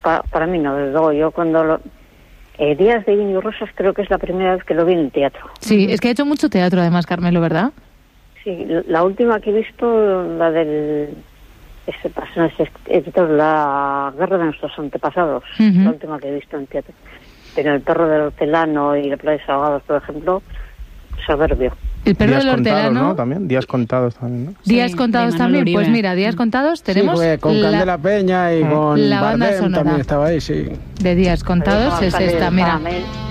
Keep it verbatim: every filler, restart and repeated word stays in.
Pa, para mí no, desde luego. Yo cuando lo, eh, Días de Vino y Rosas creo que es la primera vez que lo vi en teatro. Sí, es que ha hecho mucho teatro además, Carmelo, ¿verdad? Sí, la última que he visto, la del... Este paso, este escritor, La guerra de nuestros antepasados, uh-huh. La última que he visto en teatro. Pero El perro del hortelano y La playa de los ahogados, por ejemplo, soberbio. El perro Días del contados, hortelano, ¿no? También, días contados también, ¿no? Días Sí, contados de también. Manolo Pues Uribe. mira, Días contados tenemos Sí, con la, Candela Peña y con la banda Bardem sonora también estaba ahí, sí. de Días contados. Pero Es sale esta, mira. Caramel.